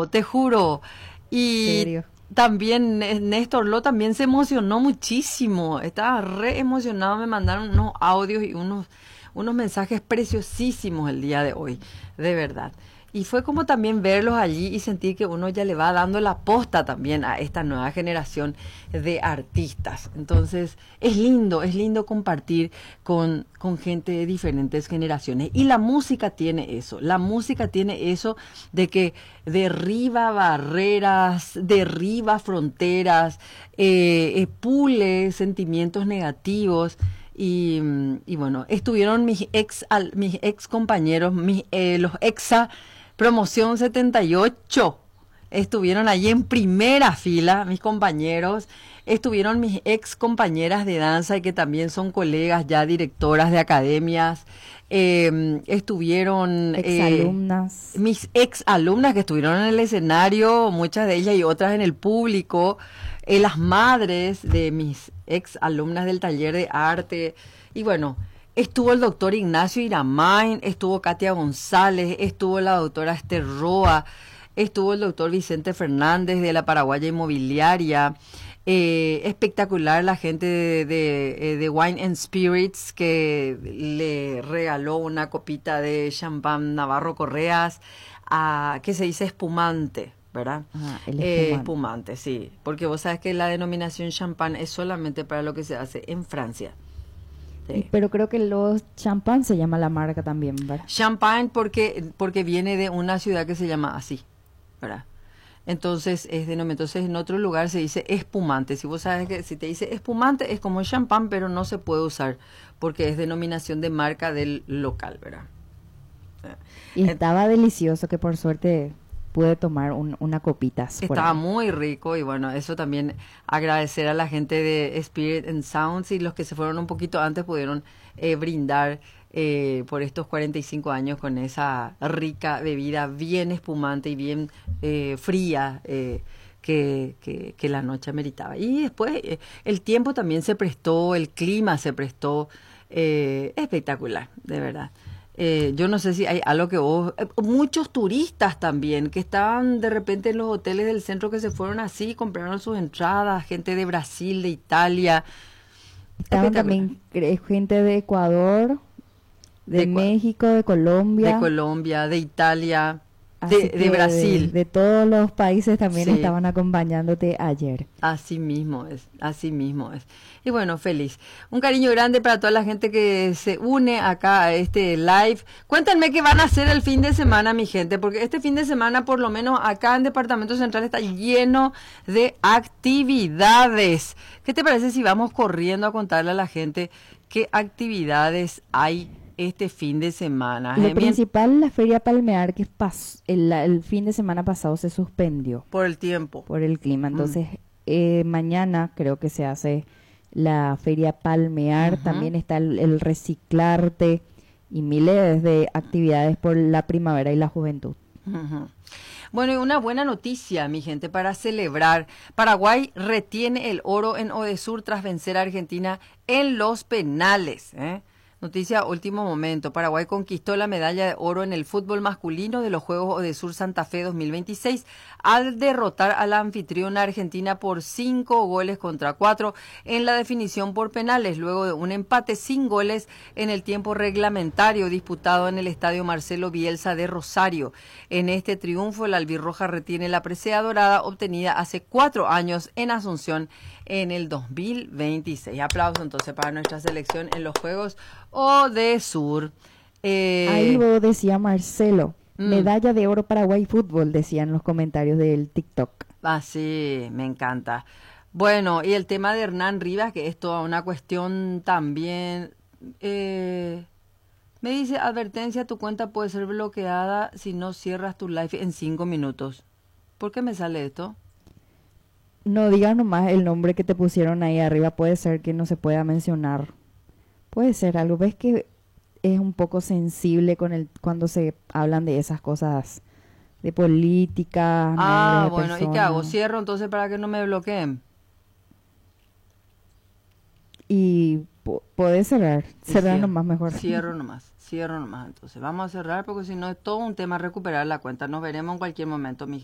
te juro. Y serio. también Néstor Lo también se emocionó muchísimo, estaba re emocionado, me mandaron unos audios y unos mensajes preciosísimos el día de hoy, de verdad. Y fue como también verlos allí y sentir que uno ya le va dando la posta también a esta nueva generación de artistas. Entonces, es lindo compartir con gente de diferentes generaciones. Y la música tiene eso de que derriba barreras, derriba fronteras, pule sentimientos negativos. Y bueno, estuvieron mis ex compañeros, los exa Promoción 78, estuvieron allí en primera fila, mis compañeros, estuvieron mis ex compañeras de danza y que también son colegas ya directoras de academias, estuvieron Exalumnas. mis ex alumnas que estuvieron en el escenario, muchas de ellas y otras en el público, las madres de mis ex alumnas del taller de arte, y bueno, estuvo el doctor Ignacio Iramain, estuvo Katia González, estuvo la doctora Esther Roa, estuvo el doctor Vicente Fernández de la Paraguaya Inmobiliaria, espectacular la gente de Wine and Spirits que le regaló una copita de champán Navarro Correas, que se dice espumante, ¿verdad? Ajá, el espumante. Espumante, sí, porque vos sabes que la denominación champán es solamente para lo que se hace en Francia. Sí. Pero creo que los champán se llama la marca también, ¿verdad? Champagne porque viene de una ciudad que se llama así, ¿verdad? Entonces entonces en otro lugar se dice espumante. Si vos sabes que si te dice espumante es como el champán, pero no se puede usar porque es denominación de marca del local, ¿verdad? Y estaba delicioso, que por suerte pude tomar una copita. Estaba muy rico y bueno, eso también agradecer a la gente de Spirit and Sounds y los que se fueron un poquito antes pudieron brindar por estos 45 años con esa rica bebida bien espumante y bien fría que la noche ameritaba. Y después el tiempo también se prestó, el clima se prestó, espectacular, de verdad. Yo no sé si hay algo que vos... muchos turistas también, que estaban de repente en los hoteles del centro que se fueron así, compraron sus entradas, gente de Brasil, de Italia. Estaban también gente de Ecuador, de México, de Colombia. De Colombia, de Italia, de Brasil. De todos los países también sí. Estaban acompañándote ayer. Así mismo es, así mismo es. Y bueno, feliz. Un cariño grande para toda la gente que se une acá a este live. Cuéntenme qué van a hacer el fin de semana, mi gente, porque este fin de semana, por lo menos acá en Departamento Central, está lleno de actividades. ¿Qué te parece si vamos corriendo a contarle a la gente qué actividades hay este fin de semana? Lo principal, la Feria Palmear, que el fin de semana pasado se suspendió. Por el tiempo. Por el clima. Entonces, mañana creo que se hace la Feria Palmear. También está el reciclarte y miles de actividades por la primavera y la juventud. Bueno, y una buena noticia, mi gente, para celebrar. Paraguay retiene el oro en Odesur tras vencer a Argentina en los penales, Noticia último momento. Paraguay conquistó la medalla de oro en el fútbol masculino de los Juegos Odesur Santa Fe 2026 al derrotar a la anfitriona Argentina por 5-4 en la definición por penales, luego de un empate sin goles en el tiempo reglamentario disputado en el Estadio Marcelo Bielsa de Rosario. En este triunfo, el albirroja retiene la presea dorada obtenida hace 4 años en Asunción en el 2026. Aplauso entonces para nuestra selección en los Juegos Odesur. Ahí lo decía Marcelo, medalla de oro Paraguay Fútbol, decían los comentarios del TikTok. Ah, sí, me encanta. Bueno, y el tema de Hernán Rivas, que es toda una cuestión también. Me dice, advertencia, tu cuenta puede ser bloqueada si no cierras tu live en 5 minutos. ¿Por qué me sale esto? No digas nomás el nombre que te pusieron ahí arriba, puede ser que no se pueda mencionar. Puede ser algo, ves que es un poco sensible cuando se hablan de esas cosas de política. Ah, de bueno, personas. ¿y qué hago? ¿Cierro entonces para que no me bloqueen? Y podés cerrar nomás mejor. Cierro nomás, entonces vamos a cerrar porque si no es todo un tema recuperar la cuenta. Nos veremos en cualquier momento, mi